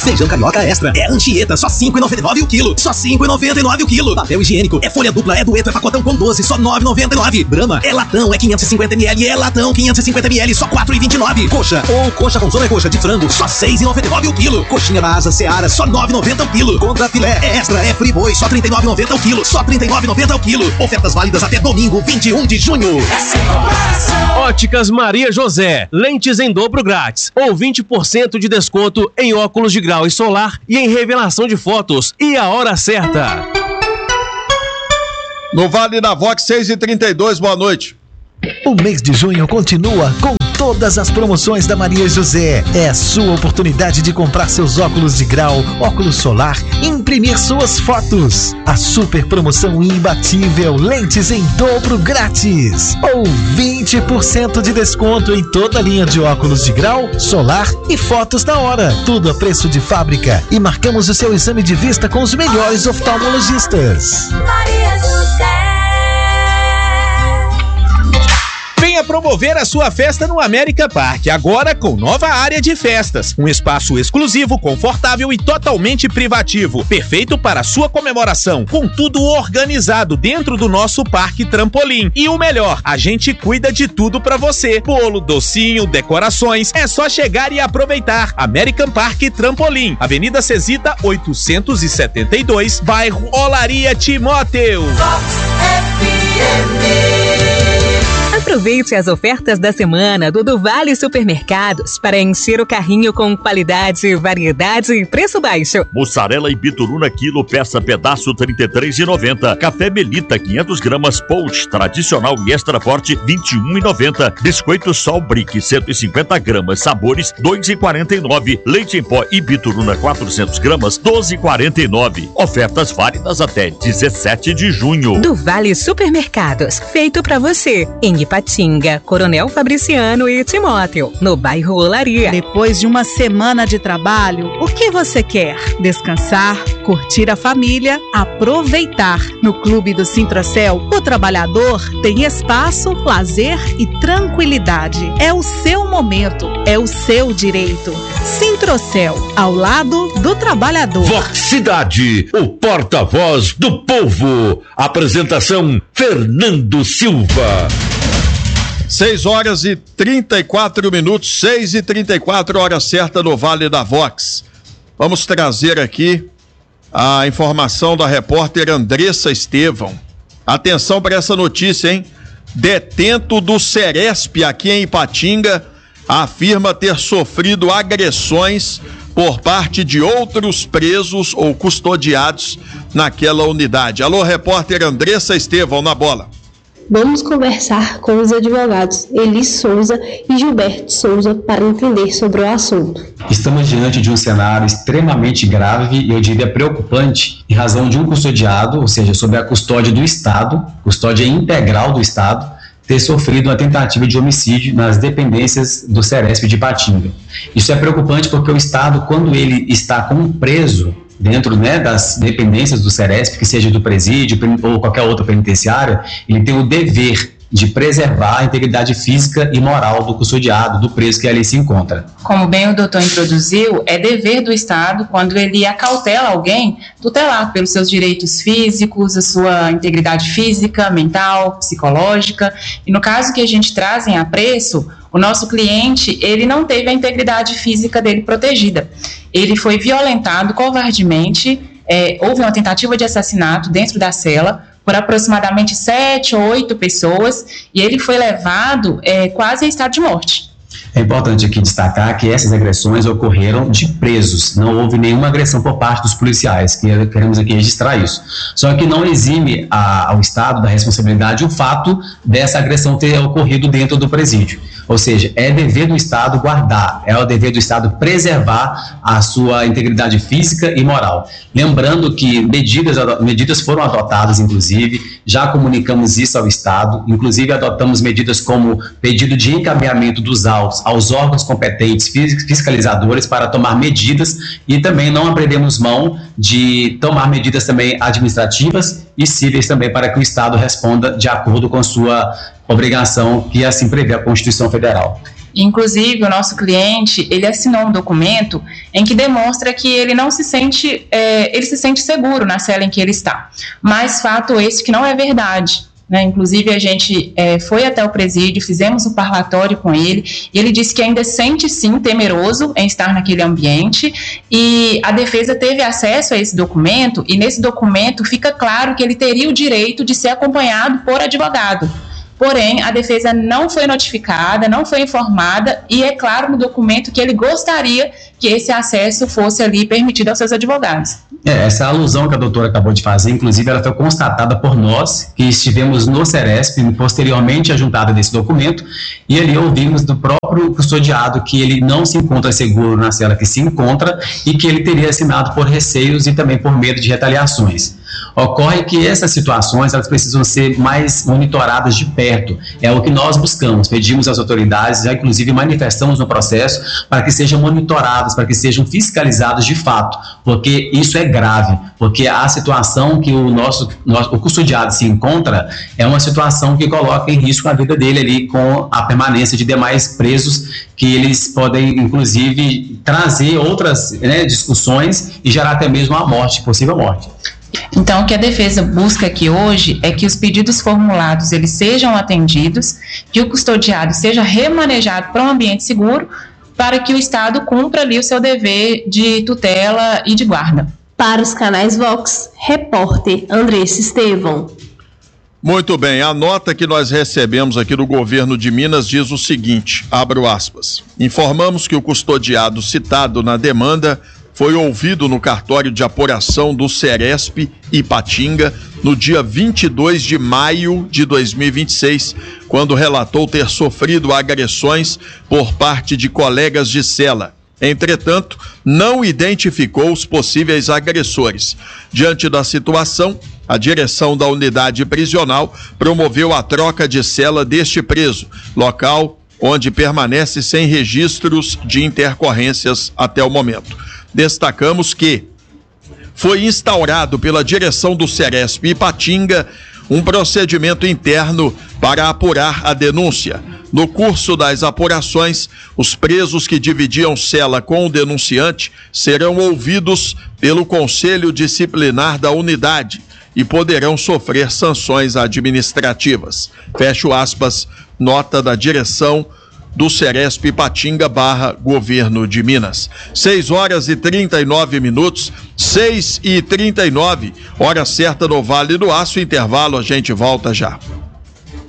Feijão carioca extra é Anchieta, só R$ 5,99 o quilo. Só R$ 5,99 o quilo. Papel higiênico é folha dupla, é dueto, é pacotão com 12, só R$ 9,99. Brahma é latão, é 550ml, é latão, 550ml, só R$ 4,29. Coxa ou coxa com sobrecoxa de frango, só R$ 6,99 o quilo. Coxinha da asa Seara, só R$ 9,90 o quilo. Contra filé é extra, é friboi, só R$ 39,90 o quilo. Só R$ 39,90 o quilo. Ofertas válidas até domingo, 21 de junho. Óticas Maria José, lentes em dobro grátis, ou 20% de desconto em óculos de grau e solar e em revelação de fotos. E a hora certa. No Vale da Vox, 6h32, boa noite. O mês de junho continua com todas as promoções da Maria José. É a sua oportunidade de comprar seus óculos de grau, óculos solar e imprimir suas fotos. A super promoção imbatível, lentes em dobro grátis. Ou 20% de desconto em toda a linha de óculos de grau, solar e fotos da hora. Tudo a preço de fábrica. E marcamos o seu exame de vista com os melhores oftalmologistas. Maria José. Venha promover a sua festa no América Park, agora com nova área de festas. Um espaço exclusivo, confortável e totalmente privativo. Perfeito para a sua comemoração, com tudo organizado dentro do nosso Parque Trampolim. E o melhor, a gente cuida de tudo pra você. Bolo, docinho, decorações, é só chegar e aproveitar. American Park Trampolim, Avenida Cesita 872, bairro Olaria Timóteo. Aproveite as ofertas da semana do Vale Supermercados para encher o carrinho com qualidade, variedade e preço baixo. Mussarela e bituruna quilo, peça pedaço R$ 33,90. Café Melita 500 gramas Post, tradicional e extra forte R$ 21,90. Biscoito Sol Brick 150 gramas, sabores R$ 2,49. Leite em pó e bituruna 400 gramas R$ 12,49. Ofertas válidas até 17 de junho. Do Vale Supermercados, feito para você, em Ipatinga, Coronel Fabriciano e Timóteo, no bairro Olaria. Depois de uma semana de trabalho, o que você quer? Descansar, curtir a família, aproveitar. No Clube do Sintrocel, o trabalhador tem espaço, lazer e tranquilidade. É o seu momento, é o seu direito. Sintrocel, ao lado do trabalhador. Vox Cidade, o porta-voz do povo. Apresentação Fernando Silva. 6h34, 6h34, hora certa no Vale da Vox. Vamos trazer aqui a informação da repórter Andressa Estevão. Atenção para essa notícia, hein? Detento do Ceresp aqui em Ipatinga afirma ter sofrido agressões por parte de outros presos ou custodiados naquela unidade. Alô, repórter Andressa Estevão, na bola. Vamos conversar com os advogados Elis Souza e Gilberto Souza para entender sobre o assunto. Estamos diante de um cenário extremamente grave e eu diria preocupante em razão de um custodiado, ou seja, sob a custódia do Estado, custódia integral do Estado, ter sofrido uma tentativa de homicídio nas dependências do Ceresp de Ipatinga. Isso é preocupante porque o Estado, quando ele está com um preso dentro, das dependências do Ceresp, que seja do presídio ou qualquer outra penitenciária, ele tem o dever de preservar a integridade física e moral do custodiado, do preso que ali se encontra. Como bem o doutor introduziu, é dever do Estado, quando ele acautela alguém, tutelar pelos seus direitos físicos, a sua integridade física, mental, psicológica. E no caso que a gente traz em apreço, o nosso cliente, ele não teve a integridade física dele protegida. Ele foi violentado covardemente, houve uma tentativa de assassinato dentro da cela, por aproximadamente 7 ou 8 pessoas, e ele foi levado quase a estado de morte. É importante aqui destacar que essas agressões ocorreram de presos, não houve nenhuma agressão por parte dos policiais, queremos aqui registrar isso. Só que não exime ao Estado da responsabilidade o fato dessa agressão ter ocorrido dentro do presídio. Ou seja, é dever do Estado guardar, é o dever do Estado preservar a sua integridade física e moral. Lembrando que medidas foram adotadas, inclusive, já comunicamos isso ao Estado, inclusive adotamos medidas como pedido de encaminhamento dos autos aos órgãos competentes fiscalizadores para tomar medidas e também não aprendemos mão de tomar medidas também administrativas e cíveis também para que o Estado responda de acordo com sua obrigação que assim prevê a Constituição Federal. Inclusive, o nosso cliente, ele assinou um documento em que demonstra que ele não se sente, ele se sente seguro na cela em que ele está. Mas fato esse que não é verdade, né? Inclusive, a gente foi até o presídio, fizemos um parlatório com ele, e ele disse que ainda sente, sim, temeroso em estar naquele ambiente, e a defesa teve acesso a esse documento, e nesse documento fica claro que ele teria o direito de ser acompanhado por advogado. Porém, a defesa não foi notificada, não foi informada, e é claro no documento que ele gostaria que esse acesso fosse ali permitido aos seus advogados. Essa alusão que a doutora acabou de fazer, inclusive, ela foi constatada por nós, que estivemos no Ceresp, posteriormente ajuntada desse documento, e ali ouvimos do próprio custodiado que ele não se encontra seguro na cela que se encontra e que ele teria assinado por receios e também por medo de retaliações. Ocorre que essas situações, elas precisam ser mais monitoradas de perto. É o que nós buscamos, pedimos às autoridades, já inclusive manifestamos no processo, para que sejam monitoradas, para que sejam fiscalizadas de fato, porque isso é grave, porque a situação que o custodiado se encontra é uma situação que coloca em risco a vida dele ali com a permanência de demais presos, que eles podem, inclusive, trazer outras discussões e gerar até mesmo a morte, possível morte. Então, o que a defesa busca aqui hoje é que os pedidos formulados eles sejam atendidos, que o custodiado seja remanejado para um ambiente seguro, para que o Estado cumpra ali o seu dever de tutela e de guarda. Para os canais Vox, repórter Andressa Estevão. Muito bem, a nota que nós recebemos aqui do governo de Minas diz o seguinte, abro aspas, informamos que o custodiado citado na demanda foi ouvido no cartório de apuração do Ceresp Ipatinga no dia 22 de maio de 2026, quando relatou ter sofrido agressões por parte de colegas de cela. Entretanto, não identificou os possíveis agressores. Diante da situação, a direção da unidade prisional promoveu a troca de cela deste preso, local onde permanece sem registros de intercorrências até o momento. Destacamos que foi instaurado pela direção do Ceresp Ipatinga um procedimento interno para apurar a denúncia. No curso das apurações, os presos que dividiam cela com o denunciante serão ouvidos pelo Conselho Disciplinar da unidade e poderão sofrer sanções administrativas. Fecho aspas, nota da direção do Ceresp Ipatinga / Governo de Minas. 6h39, 6h39, hora certa no Vale do Aço, intervalo, a gente volta já.